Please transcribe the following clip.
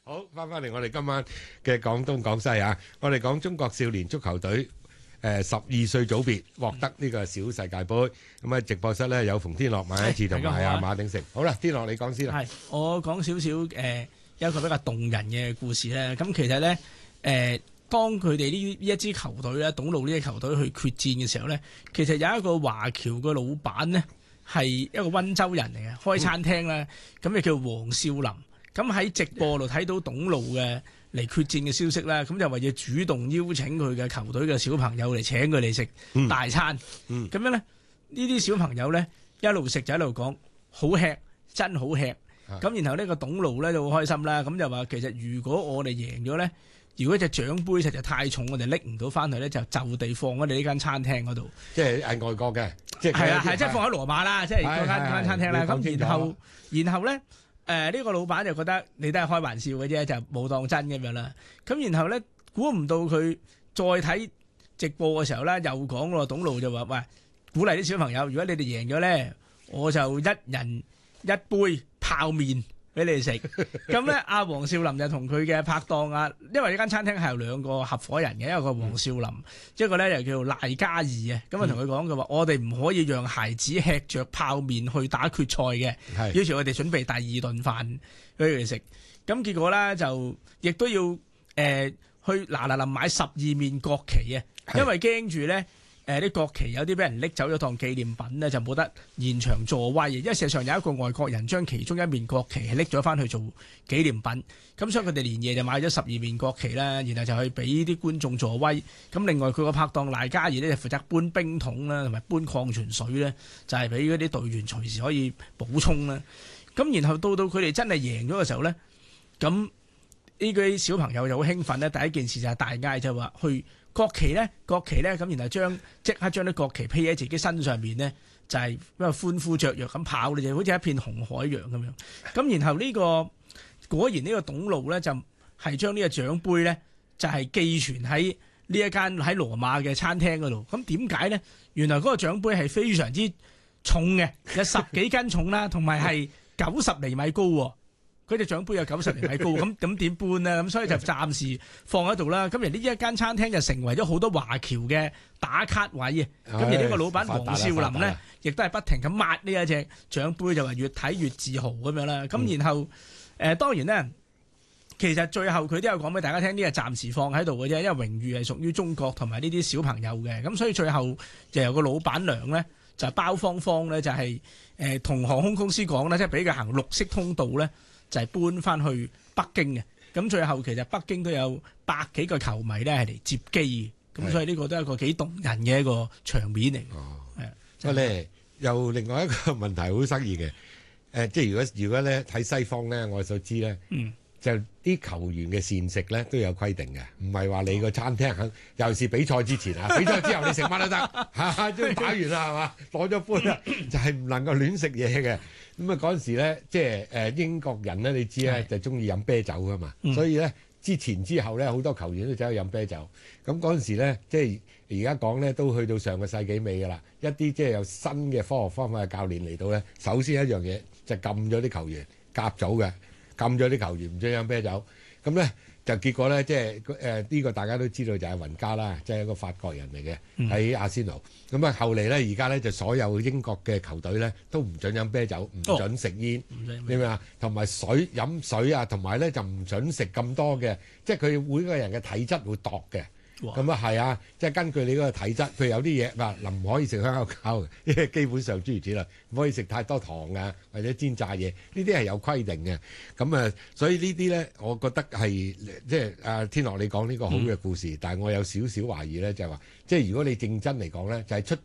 好，翻嚟我哋今晚嘅廣東廣西啊，我哋講中國少年足球隊12歲組別獲得呢個小世界盃。咁啊，直播室咧有馮天樂、馬一次同埋馬鼎盛。好啦，天樂你講先啦。 係，我講少少有一個比較動人嘅故事咧。咁其實咧當佢哋呢一支球隊咧，董路呢支球隊去決戰嘅時候咧，其實有一個華僑嘅老闆咧係一個溫州人嚟嘅，開餐廳啦，咁就叫黃少林。咁喺直播度睇到董路嘅嚟決戰嘅消息啦，咁就為咗主動邀請佢嘅球隊嘅小朋友嚟請佢哋食大餐。咁樣咧，呢啲小朋友咧一路食就一路講好吃，真好吃。咁然後呢個董路咧就好開心啦，咁就話其實如果我哋贏咗咧，如果隻獎杯實在太重，我哋拎唔到翻去咧，就地放喺我哋呢間餐廳嗰度。 即係外國嘅，即係係啊，係即係放喺羅馬啦，即係嗰間餐廳啦。咁然後咧。呢個老闆就覺得你都係開玩笑嘅啫，就冇當真咁樣啦。咁然後咧，估唔到佢再睇直播嘅時候咧，又講咯，董路就話：喂，鼓勵啲小朋友，如果你哋贏咗咧，我就一人一杯泡麵俾你哋食。咁咧，阿黃少林就同佢嘅拍檔啊，因為呢間餐廳係有兩個合夥人嘅，一個黃少林，一個咧又叫賴嘉義啊。咁啊，同佢講佢話：我哋唔可以讓孩子吃着泡麵去打決賽嘅。於是我哋準備第二頓飯俾佢哋食。咁結果咧就亦都要去嗱買12面國旗啊，因為驚住咧。啲國旗有啲俾人拎走咗當紀念品咧，就冇得現場助威。因為事實上有一個外國人將其中一面國旗係拎咗翻去做紀念品，咁所以佢哋連夜就買咗12面國旗啦，然後就去俾啲觀眾助威。咁另外佢個拍檔賴嘉儀咧就負責搬冰桶啦，同埋搬礦泉水咧，就係俾嗰啲隊員隨時可以補充啦。咁然後到佢哋真係贏咗嘅時候咧，咁呢啲小朋友就好興奮咧。第一件事就係大嗌就話去。國旗咧，咁然後即刻將啲國旗披喺自己身上面咧，就係因為歡呼雀躍咁跑，你就好似一片紅海一樣咁樣。咁然後果然呢個董路咧就係將呢個獎杯咧就係寄存喺呢一間喺羅馬嘅餐廳嗰度。咁點解咧？原來嗰個獎杯係非常之重嘅，有10幾斤重啦，同埋係90厘米高喎。佢隻獎杯有90厘米高，咁點搬呢？咁所以就暫時放喺度啦。咁而呢一間餐廳就成為咗好多華僑嘅打卡位啊。咁而呢個老闆黃少林呢，亦都係不停咁抹呢一隻獎杯，就話越睇越自豪咁樣啦。咁然後當然呢，其實最後佢都有講俾大家聽，呢個暫時放喺度嘅啫，因為榮譽係屬於中國同埋呢啲小朋友嘅。咁所以最後就由個老闆娘呢，就包方呢，就係同航空公司講呢，即係俾佢行綠色通道呢。就係搬翻去北京嘅，咁最後其實北京都有100幾個球迷咧係嚟接機嘅，咁所以呢個都係一個幾動人嘅一個場面嚟。 不過咧又另外一個問題好得意嘅，即係如果咧喺西方咧，我所知咧，就啲球員嘅膳食咧都有規定嘅，唔係話你個餐廳肯，尤其是比賽之前啊，比賽之後你食乜都得嚇，即係打完啦係嘛，攞咗杯啦，就係唔能夠亂食嘢嘅。咁啊嗰陣時咧，即係英國人咧，你知咧就中意飲啤酒噶嘛，所以咧之前之後咧好多球員都走去飲啤酒。咁嗰陣時咧，即係而家講咧都去到上個世紀尾㗎啦，一啲即係有新嘅科學方法嘅教練嚟到咧，首先一樣嘢就禁咗啲球員甲組嘅。禁咗啲球員唔准飲啤酒，咁咧就結果咧，即係呢個大家都知道就係雲加啦，即係一個法國人嚟嘅喺阿仙奴。咁啊後嚟咧，而家咧就所有英國嘅球隊咧都唔准飲啤酒，唔准食煙，明唔明啊？同埋飲水啊，同埋咧就唔准食咁多嘅，即係佢每個人嘅體質會度嘅。咁啊係啊，即係根據你嗰個體質，譬如有啲嘢話唔可以食香口膠，因為基本上諸如此類，唔可以食太多糖啊，或者煎炸嘢，呢啲係有規定嘅。咁啊，所以呢啲咧，我覺得係即係阿天樂你講呢個好嘅故事，但係我有少少懷疑咧，就係話，即係如果你認真嚟講咧，就係出